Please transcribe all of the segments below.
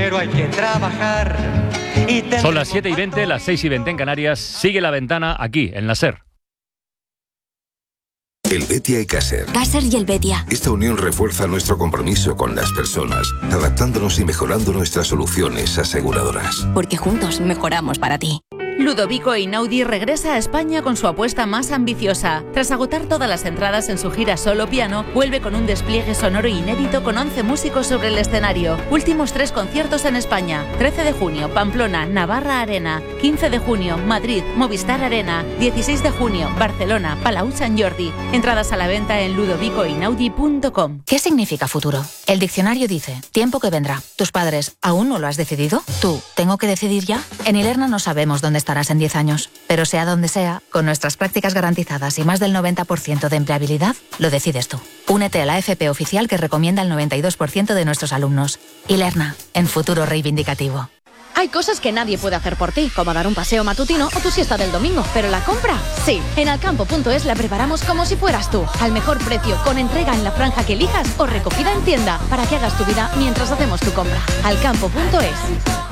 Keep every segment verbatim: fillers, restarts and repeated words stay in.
pero hay que trabajar. Y Son las siete y veinte, las seis y veinte en Canarias. Sigue La Ventana aquí, en la SER. Helvetia y Caser. Caser y Helvetia. Esta unión refuerza nuestro compromiso con las personas, adaptándonos y mejorando nuestras soluciones aseguradoras. Porque juntos mejoramos para ti. Ludovico Einaudi regresa a España con su apuesta más ambiciosa. Tras agotar todas las entradas en su gira solo piano, vuelve con un despliegue sonoro inédito con once músicos sobre el escenario. Últimos tres conciertos en España. trece de junio, Pamplona, Navarra Arena. quince de junio, Madrid, Movistar Arena. dieciséis de junio, Barcelona, Palau Sant Jordi. Entradas a la venta en ludovico einaudi punto com. ¿Qué significa futuro? El diccionario dice, tiempo que vendrá. ¿Tus padres aún no lo has decidido? ¿Tú, tengo que decidir ya? En Ilerna no sabemos dónde estarás en diez años, pero sea donde sea, con nuestras prácticas garantizadas y más del noventa por ciento de empleabilidad, lo decides tú. Únete a la F P oficial que recomienda el noventa y dos por ciento de nuestros alumnos. Ilerna, en futuro reivindicativo. Hay cosas que nadie puede hacer por ti, como dar un paseo matutino o tu siesta del domingo, pero la compra, sí. En alcampo punto es la preparamos como si fueras tú, al mejor precio, con entrega en la franja que elijas o recogida en tienda, para que hagas tu vida mientras hacemos tu compra. alcampo punto es.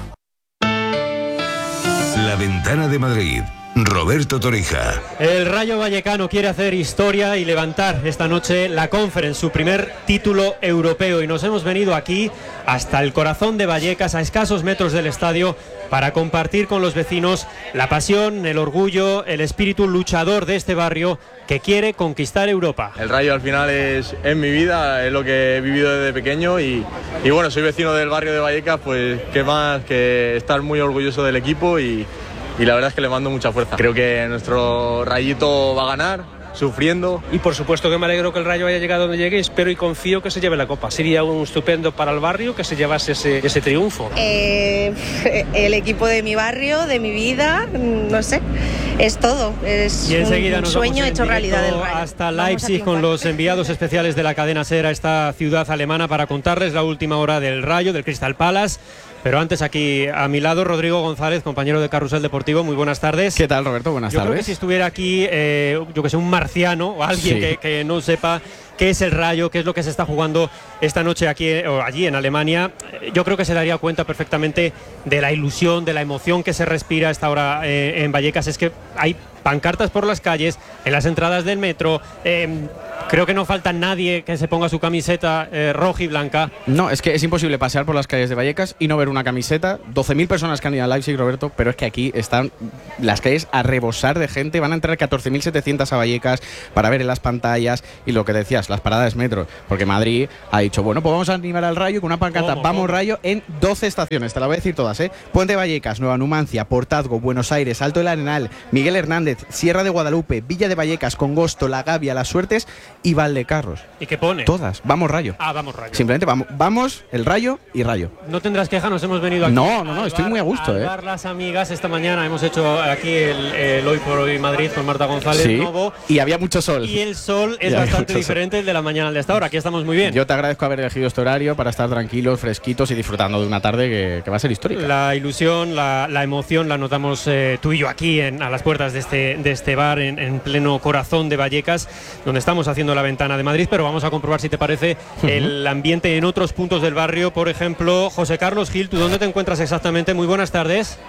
La Ventana de Madrid. Roberto Torija. El Rayo Vallecano quiere hacer historia y levantar esta noche la Conference, su primer título europeo, y nos hemos venido aquí hasta el corazón de Vallecas, a escasos metros del estadio, para compartir con los vecinos la pasión, el orgullo, el espíritu luchador de este barrio que quiere conquistar Europa. El Rayo al final es, es mi vida, es lo que he vivido desde pequeño y, y bueno, soy vecino del barrio de Vallecas, pues qué más que estar muy orgulloso del equipo y Y la verdad es que le mando mucha fuerza. Creo que nuestro Rayito va a ganar, sufriendo. Y por supuesto que me alegro que el Rayo haya llegado donde llegue. Espero y confío que se lleve la copa. Sería un estupendo para el barrio que se llevase ese, ese triunfo. Eh, el equipo de mi barrio, de mi vida, no sé, es todo. Es y enseguida un nos sueño vamos hecho realidad del Rayo. Hasta Leipzig con los enviados especiales de la cadena SER a esta ciudad alemana para contarles la última hora del Rayo, del Crystal Palace. Pero antes, aquí a mi lado, Rodrigo González, compañero de Carrusel Deportivo. Muy buenas tardes. ¿Qué tal, Roberto? Buenas yo tardes. Yo creo que si estuviera aquí, eh, yo que sé, un marciano o alguien sí. que, que no sepa qué es el Rayo, qué es lo que se está jugando esta noche aquí o allí en Alemania, yo creo que se daría cuenta perfectamente de la ilusión, de la emoción que se respira a esta hora eh, en Vallecas. Es que hay pancartas por las calles, en las entradas del metro. Eh, creo que no falta nadie que se ponga su camiseta eh, roja y blanca. No, es que es imposible pasear por las calles de Vallecas y no ver una camiseta. doce mil personas que han ido a Leipzig, Roberto, pero es que aquí están las calles a rebosar de gente. Van a entrar catorce mil setecientas a Vallecas para ver en las pantallas y lo que decías, las paradas metro, porque Madrid ha dicho, bueno, pues vamos a animar al Rayo con una pancarta, ¿Cómo, vamos cómo? Rayo, en doce estaciones, te la voy a decir todas, ¿eh? Puente Vallecas, Nueva Numancia, Portazgo, Buenos Aires, Alto del Arenal, Miguel Hernández, Sierra de Guadalupe, Villa de Vallecas, Congosto, La Gavia, Las Suertes y Valdecarros. ¿Y qué pone? Todas, vamos Rayo. Ah, vamos Rayo. Simplemente vamos, vamos el Rayo y Rayo. No tendrás queja, nos hemos venido aquí. No, no, no, estoy bar, muy a gusto, al ¿eh? bar Las Amigas, esta mañana hemos hecho aquí el, el Hoy por Hoy Madrid con Marta González. Sí, Novo, y había mucho sol. Y el sol es bastante diferente sol. El de la mañana al de esta hora. Aquí estamos muy bien. Yo te agradezco haber elegido este horario para estar tranquilos, fresquitos y disfrutando de una tarde que, que va a ser histórica. La ilusión, la, la emoción la notamos eh, tú y yo aquí en, a las puertas de este, de este bar en, en pleno corazón de Vallecas, donde estamos haciendo la ventana de Madrid, pero vamos a comprobar, si te parece, uh-huh. el ambiente en otros puntos del barrio. Por ejemplo, José Carlos Gil, ¿tú dónde te encuentras exactamente? Muy buenas tardes.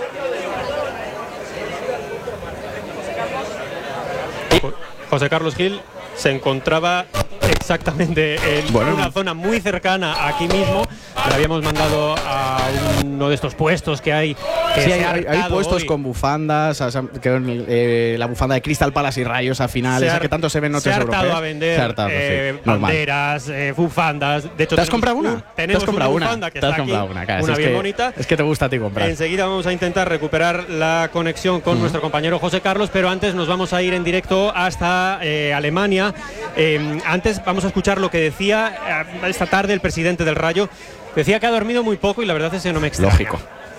José Carlos Gil se encontraba exactamente en bueno, una zona muy cercana aquí mismo. Le habíamos mandado a uno de estos puestos que hay. Que sí, hay, hay, hay puestos hoy. con bufandas, que, eh, la bufanda de Crystal Palace y Rayos a final, esa que tanto se ven en noticias europeas. Se ha hartado a vender hartado, eh, sí, banderas, eh, bufandas. De hecho, ¿te has comprado una? Un, tenemos ¿Te has comprado una una? bufanda que ¿Te has está comprado aquí, una? Claro, una es bien que, bonita. Es que te gusta a ti comprar. Enseguida vamos a intentar recuperar la conexión con uh-huh. nuestro compañero José Carlos, pero antes nos vamos a ir en directo hasta eh, Alemania. Eh, antes vamos a escuchar lo que decía eh, esta tarde el presidente del Rayo. Decía que ha dormido muy poco y la verdad es que no me extraña. Lógico.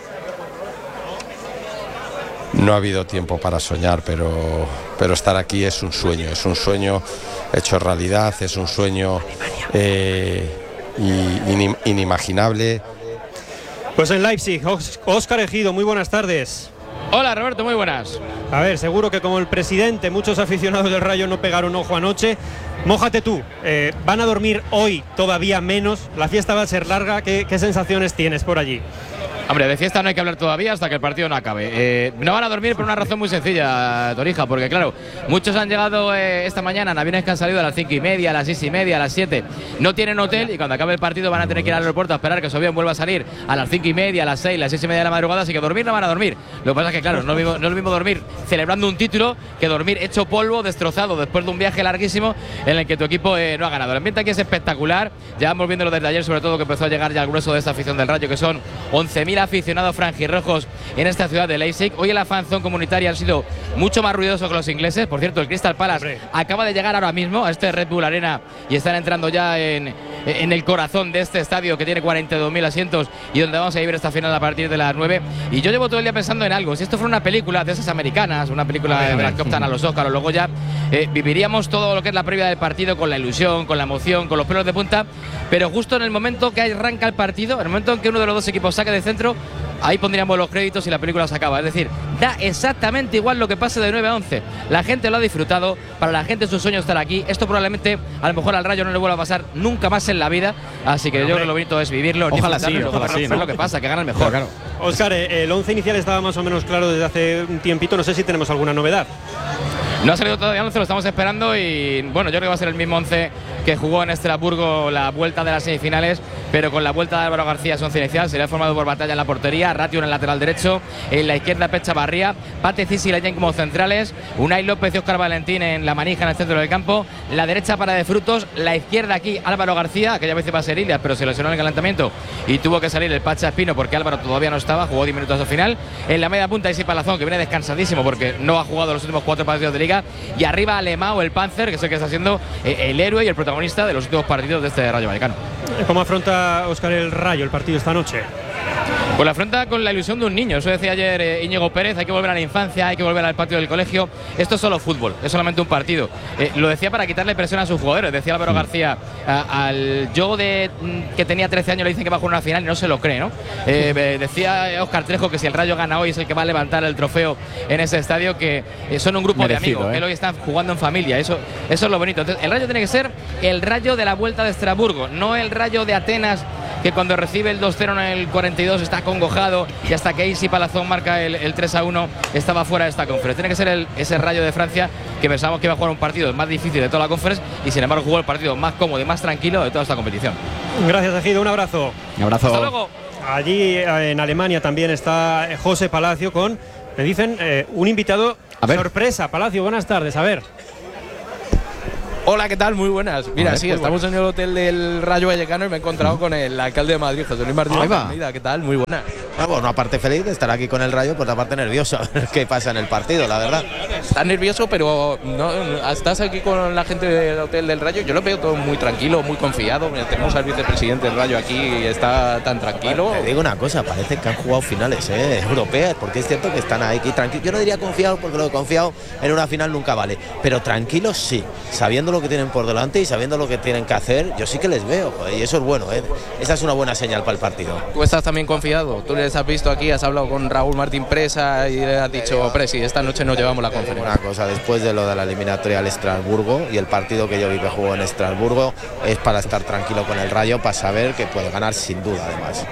No ha habido tiempo para soñar, pero, pero estar aquí es un sueño, es un sueño hecho realidad, es un sueño eh, in, inimaginable. Pues en Leipzig, Óscar Ejido, muy buenas tardes. Hola Roberto, muy buenas. A ver, seguro que como el presidente, muchos aficionados del Rayo no pegaron ojo anoche. Mójate tú, eh, ¿van a dormir hoy todavía menos? La fiesta va a ser larga, ¿qué, qué sensaciones tienes por allí? Hombre, de fiesta no hay que hablar todavía hasta que el partido no acabe. Eh, no van a dormir por una razón muy sencilla, Torija, porque claro, muchos han llegado eh, esta mañana en aviones que han salido a las cinco y media, a las seis y media, a las siete. No tienen hotel y cuando acabe el partido van a tener que ir al aeropuerto a esperar que su avión vuelva a salir a las cinco y media, a las seis, a las seis y media de la madrugada, así que dormir no van a dormir. Lo que pasa es que claro, no es lo mismo, no es lo mismo dormir celebrando un título que dormir hecho polvo, destrozado, después de un viaje larguísimo en el que tu equipo eh, no ha ganado. El ambiente aquí es espectacular, ya vamos viéndolo desde ayer, sobre todo que empezó a llegar ya al grueso de esta afición del Rayo, que son once mil aficionados franceses rojos en esta ciudad de Leipzig. Hoy en la fanzone comunitaria han sido mucho más ruidosos que los ingleses. Por cierto, el Crystal Palace Hombre. acaba de llegar ahora mismo a este Red Bull Arena y están entrando ya en, en el corazón de este estadio que tiene cuarenta y dos mil asientos y donde vamos a vivir esta final a partir de las nueve. Y yo llevo todo el día pensando en algo. Si esto fuera una película de esas americanas, una película de las que optan a los Oscar o luego ya, eh, viviríamos todo lo que es la previa del partido con la ilusión, con la emoción, con los pelos de punta, pero justo en el momento que arranca el partido, en el momento en que uno de los dos equipos saque de centro, ahí pondríamos los créditos y la película se acaba. Es decir, da exactamente igual lo que pase de nueve a once. La gente lo ha disfrutado, para la gente es un sueño estar aquí. Esto probablemente, a lo mejor al Rayo no le vuelva a pasar nunca más en la vida. Así que yo creo que lo bonito es vivirlo. Ojalá sí, ojalá sí, ¿no? Es lo que pasa, que gana el mejor. Claro. Óscar, el once inicial estaba más o menos claro desde hace un tiempito. No sé si tenemos alguna novedad. No ha salido todavía once, lo estamos esperando y bueno, yo creo que va a ser el mismo once que jugó en Estrasburgo la vuelta de las semifinales, pero con la vuelta de Álvaro García su once inicial. Sería formado por Batalla en la portería, Ratio en el lateral derecho, en la izquierda Pecha Barría, Pate Cis y Leyen como centrales, Unai López y Óscar Valentín en la manija en el centro del campo, la derecha para De Frutos, la izquierda aquí Álvaro García, aquella vez iba a ser Ilias, pero se lesionó en el calentamiento y tuvo que salir el Pacha Espino porque Álvaro todavía no estaba, jugó diez minutos al final. En la media punta Isi Palazón, que viene descansadísimo porque no ha jugado los últimos cuatro partidos de liga, y arriba Alemão, el Panzer, que es el que está siendo el héroe y el protagonista de los últimos partidos de este Rayo Vallecano. ¿Cómo afronta Óscar el Rayo el partido esta noche? Pues la afronta con la ilusión de un niño. Eso decía ayer eh, Íñigo Pérez, hay que volver a la infancia, hay que volver al patio del colegio. Esto es solo fútbol, es solamente un partido. Eh, lo decía para quitarle presión a sus jugadores. Decía Álvaro García, a, al yo de que tenía trece años le dicen que va a jugar una final y no se lo cree, ¿no? Eh, decía Óscar Trejo que si el Rayo gana hoy es el que va a levantar el trofeo en ese estadio, que eh, son un grupo Merecido, de amigos, ¿eh? que hoy están jugando en familia. Eso, eso es lo bonito. Entonces, el Rayo tiene que ser el Rayo de la vuelta de Estrasburgo, no el Rayo de Atenas, que cuando recibe el dos cero en el cuarenta y dos está acongojado y hasta que Isi Palazón marca el, el tres a uno estaba fuera de esta conferencia. Tiene que ser el, ese Rayo de Francia que pensamos que iba a jugar un partido más difícil de toda la conferencia y sin embargo jugó el partido más cómodo y más tranquilo de toda esta competición. Gracias, Ejido, un abrazo. Un abrazo. Hasta luego. Allí en Alemania también está José Palacio con, me dicen, eh, un invitado sorpresa. Palacio, buenas tardes, a ver. Hola, ¿qué tal? Muy buenas. Mira, ver, sí, pues estamos bueno. en el hotel del Rayo Vallecano y me he encontrado con el alcalde de Madrid, José Luis Martínez Almeida. ¿Qué tal? Muy buenas. Ah, bueno, aparte feliz de estar aquí con el Rayo, pues aparte nervioso a ver qué pasa en el partido, la verdad. Estás nervioso, pero no, estás aquí con la gente del hotel del Rayo. Yo lo veo todo muy tranquilo, muy confiado. Mira, tenemos al vicepresidente del Rayo aquí y está tan tranquilo. Bueno, te digo una cosa, parece que han jugado finales ¿eh? europeas, porque es cierto que están aquí tranquilos. Yo no diría confiados, porque lo de confiado en una final nunca vale, pero tranquilos sí, sabiendo lo que tienen por delante y sabiendo lo que tienen que hacer, yo sí que les veo, joder, y eso es bueno, ¿eh? Esa es una buena señal para el partido. ¿Tú estás también confiado? ¿Tú les has visto aquí, has hablado con Raúl Martín Presa y le has dicho, Presi, esta noche nos llevamos la conferencia? Una cosa, después de lo de la eliminatoria al Estrasburgo y el partido que yo vi que jugó en Estrasburgo, es para estar tranquilo con el Rayo, para saber que puede ganar sin duda, además.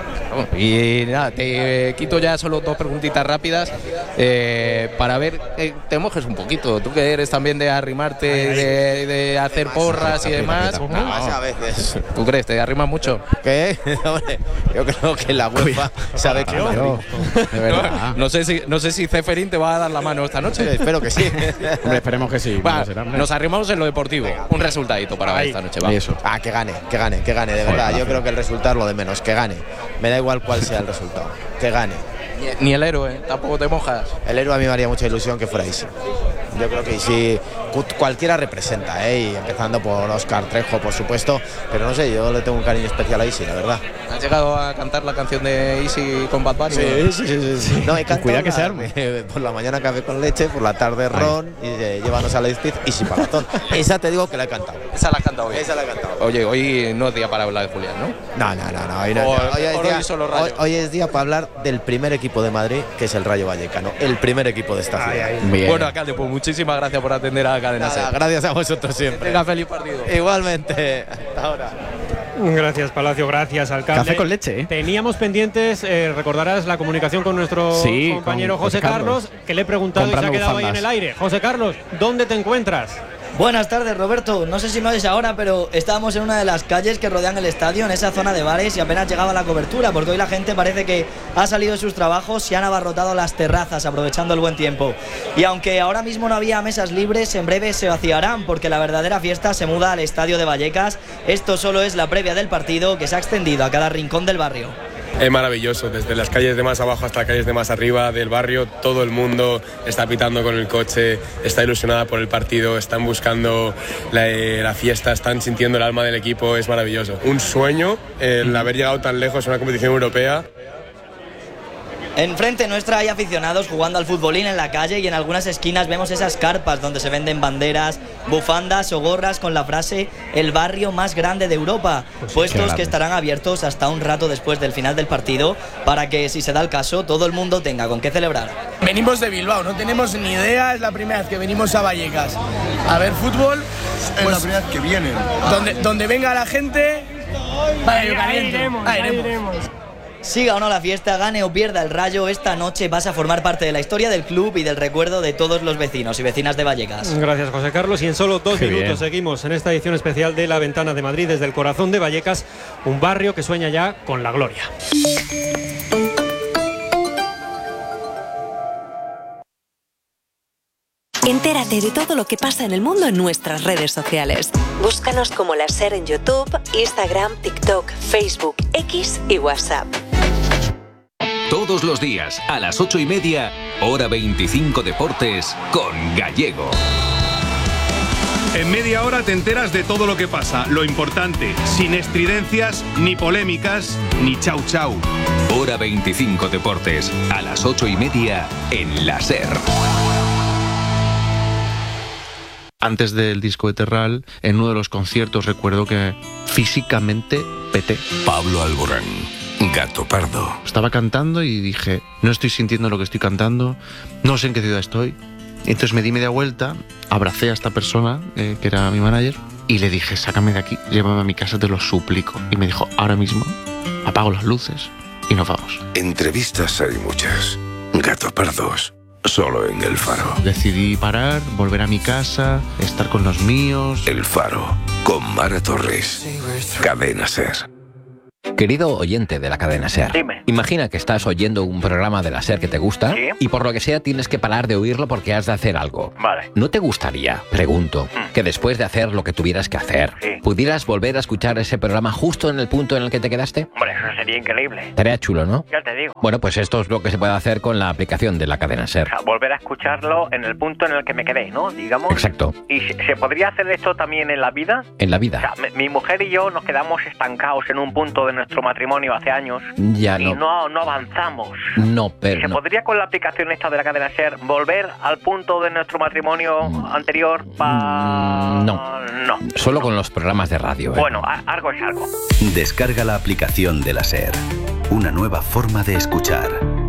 Y nada, te quito ya solo dos preguntitas rápidas eh, para ver, eh, te mojes un poquito, tú que eres también de arrimarte, de, de hacer porras y demás. No, a veces. ¿Tú crees? ¿Te arrimas mucho? ¿Qué? Hombre, yo creo que la UEFA sabe que yo. De verdad. No sé si no sé si Ceferín te va a dar la mano esta noche. Sí, espero que sí. Hombre, esperemos que sí. Va, será, nos arrimamos en lo deportivo. Un resultadito para ver esta noche. Va. Eso. Ah, que gane, que gane, que gane, de verdad. Yo creo que el resultado es lo de menos, que gane. Me da igual cuál sea el resultado. Que gane. Ni, ni el héroe, tampoco te mojas. El héroe a mí me haría mucha ilusión que fuera Isi. yo creo que sí, cualquiera representa, ¿eh? Y empezando por Óscar Trejo, por supuesto, pero no sé, yo le tengo un cariño especial a Isi, la verdad. ¿Has llegado a cantar la canción de Isi con Bad Bunny? Sí, sí, sí, sí, sí. No, he cantado Cuidado que la, se arme. Por la mañana café con leche, por la tarde ron, y eh, llévanos a la Ispiz, Isi Palazón. Esa te digo que la he cantado. Esa la has cantado bien. Esa la he cantado. Oye, hoy no es día para hablar de Julián, ¿no? No, no, no, no. Hoy, no, O- no. Hoy, es o día, hoy solo hoy, Rayo. hoy es día para hablar del primer equipo de Madrid, que es el Rayo Vallecano. El primer equipo de esta ciudad. Bien. Bueno, alcalde, pues muchísimas gracias por atender a la cadena Nada, SER. gracias a vosotros siempre. Tenga feliz partido. Igualmente. Hasta ahora. Gracias, Palacio, gracias, alcalde. Café con leche, ¿eh? Teníamos pendientes, eh, recordarás la comunicación con nuestro Sí, compañero con José José Carlos, Carlos, que le he preguntado y se ha comprando quedado ahí en bufandas. el aire. José Carlos, ¿dónde te encuentras? Buenas tardes, Roberto. No sé si me oyes ahora, pero estábamos en una de las calles que rodean el estadio, en esa zona de bares, y apenas llegaba la cobertura, porque hoy la gente parece que ha salido de sus trabajos y han abarrotado las terrazas, aprovechando el buen tiempo. Y aunque ahora mismo no había mesas libres, en breve se vaciarán, porque la verdadera fiesta se muda al estadio de Vallecas. Esto solo es la previa del partido, que se ha extendido a cada rincón del barrio. Es maravilloso, desde las calles de más abajo hasta las calles de más arriba del barrio, todo el mundo está pitando con el coche, está ilusionada por el partido, están buscando la, eh, la fiesta, están sintiendo el alma del equipo, es maravilloso. Un sueño el haber llegado tan lejos en una competición europea. Enfrente nuestra hay aficionados jugando al futbolín en la calle, y en algunas esquinas vemos esas carpas donde se venden banderas, bufandas o gorras con la frase "el barrio más grande de Europa", Pues sí, puestos qué que estarán abiertos hasta un rato después del final del partido, para que, si se da el caso, todo el mundo tenga con qué celebrar. Venimos de Bilbao, no tenemos ni idea, es la primera vez que venimos a Vallecas a ver fútbol. Es la primera vez que vienen. Donde, donde venga la gente, vaya caliente. iremos, Ahí ahí iremos. Siga o no la fiesta, gane o pierda el Rayo, esta noche vas a formar parte de la historia del club y del recuerdo de todos los vecinos y vecinas de Vallecas. Gracias, José Carlos. Y en solo dos Qué minutos bien. seguimos en esta edición especial de La Ventana de Madrid, desde el corazón de Vallecas, un barrio que sueña ya con la gloria. Entérate de todo lo que pasa en el mundo en nuestras redes sociales. Búscanos como La SER en YouTube, Instagram, TikTok, Facebook, X y WhatsApp. Todos los días, a las ocho y media, hora veinticinco Deportes, con Gallego. En media hora te enteras de todo lo que pasa, lo importante, sin estridencias, ni polémicas, ni chau chau. Hora veinticinco Deportes, a las ocho y media, en La SER. Antes del disco de Terral, en uno de los conciertos recuerdo que físicamente peté. Pablo Alborán, Gato Pardo. Estaba cantando y dije, no estoy sintiendo lo que estoy cantando, no sé en qué ciudad estoy. Entonces me di media vuelta, abracé a esta persona, eh, que era mi manager, y le dije, sácame de aquí, llévame a mi casa, te lo suplico. Y me dijo, ahora mismo, apago las luces y nos vamos. Entrevistas hay muchas. Gato Pardos. Solo en El Faro. Decidí parar, volver a mi casa, estar con los míos. El Faro, con Mara Torres. Cadena SER. Querido oyente de la cadena SER, Dime. Imagina que estás oyendo un programa de la SER que te gusta, ¿Sí? y por lo que sea tienes que parar de oírlo porque has de hacer algo. Vale. ¿No te gustaría, pregunto, Mm. que después de hacer lo que tuvieras que hacer, Sí. pudieras volver a escuchar ese programa justo en el punto en el que te quedaste? Hombre, eso sería increíble. Estaría chulo, ¿no? Ya te digo. Bueno, pues esto es lo que se puede hacer con la aplicación de la cadena SER. O sea, volver a escucharlo en el punto en el que me quedé, ¿no? Digamos. Exacto. ¿Y se, se podría hacer esto también en la vida? En la O vida. sea, mi, mi mujer y yo nos quedamos estancados en un punto de nuestro matrimonio hace años Ya y no. no, no avanzamos. No, pero ¿Se no. podría con la aplicación esta de la cadena SER volver al punto de nuestro matrimonio anterior? Pa... Mm, no. No. Solo con los programas de radio. ¿eh? Bueno, a- algo es algo. Descarga la aplicación de la SER. Una nueva forma de escuchar.